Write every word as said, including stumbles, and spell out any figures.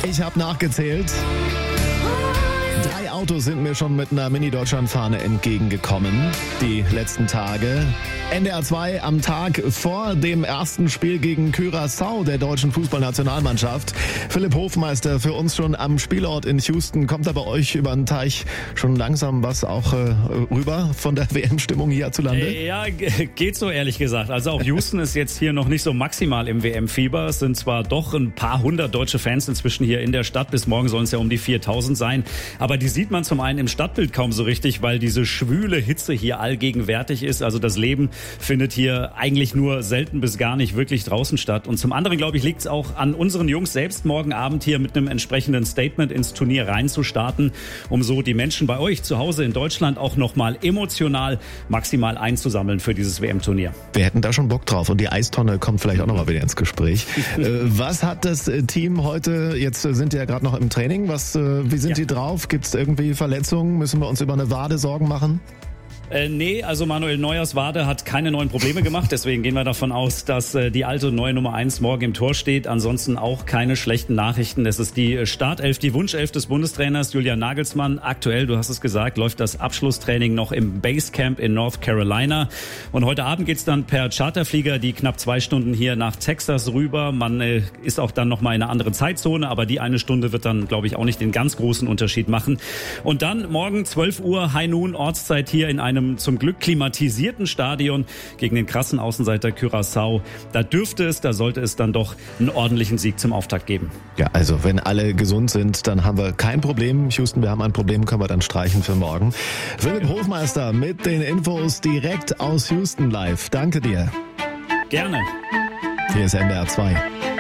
Ich habe nachgezählt. Drei Autos sind mir schon mit einer Mini-Deutschland-Fahne entgegengekommen die letzten Tage. N D R zwei am Tag vor dem ersten Spiel gegen Curaçao der deutschen Fußballnationalmannschaft. Philipp Hofmeister für uns schon am Spielort in Houston. Kommt da bei euch über den Teich schon langsam was auch äh, rüber von der W M-Stimmung hierzulande? Ja, geht so ehrlich gesagt. Also auch Houston ist jetzt hier noch nicht so maximal im W M-Fieber. Es sind zwar doch ein paar hundert deutsche Fans inzwischen hier in der Stadt. Bis morgen sollen es ja um die viertausend sein. Aber die sieht man zum einen im Stadtbild kaum so richtig, weil diese schwüle Hitze hier allgegenwärtig ist. Also das Leben findet hier eigentlich nur selten bis gar nicht wirklich draußen statt. Und zum anderen, glaube ich, liegt es auch an unseren Jungs selbst, morgen Abend hier mit einem entsprechenden Statement ins Turnier reinzustarten, um so die Menschen bei euch zu Hause in Deutschland auch nochmal emotional maximal einzusammeln für dieses W M-Turnier. Wir hätten da schon Bock drauf. Und die Eistonne kommt vielleicht auch nochmal wieder ins Gespräch. äh, was hat das Team heute, jetzt sind die ja gerade noch im Training, was, äh, wie sind ja. die drauf? Gibt es irgendwie Verletzungen? Müssen wir uns über eine Wade Sorgen machen? Äh, nee, also Manuel Neuers Wade hat keine neuen Probleme gemacht. Deswegen gehen wir davon aus, dass äh, die alte neue Nummer eins morgen im Tor steht. Ansonsten auch keine schlechten Nachrichten. Es ist die Startelf, die Wunschelf des Bundestrainers Julian Nagelsmann. Aktuell, du hast es gesagt, läuft das Abschlusstraining noch im Basecamp in North Carolina. Und heute Abend geht's dann per Charterflieger die knapp zwei Stunden hier nach Texas rüber. Man äh, ist auch dann nochmal in einer anderen Zeitzone, aber die eine Stunde wird dann, glaube ich, auch nicht den ganz großen Unterschied machen. Und dann morgen zwölf Uhr High Noon Ortszeit hier in einem zum Glück klimatisierten Stadion gegen den krassen Außenseiter Curaçao. Da dürfte es, da sollte es dann doch einen ordentlichen Sieg zum Auftakt geben. Ja, also wenn alle gesund sind, dann haben wir kein Problem. Houston, wir haben ein Problem, können wir dann streichen für morgen. Philipp Hofmeister mit den Infos direkt aus Houston live. Danke dir. Gerne. Hier ist N D R zwei.